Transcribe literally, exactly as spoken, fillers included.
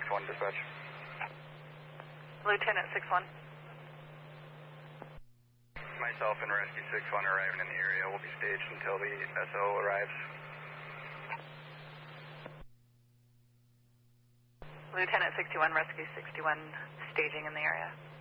one dispatch. Lieutenant six one. Myself and Rescue six one arriving in the area will be staged until the S O arrives. Lieutenant sixty-one, Rescue sixty-one, staging in the area.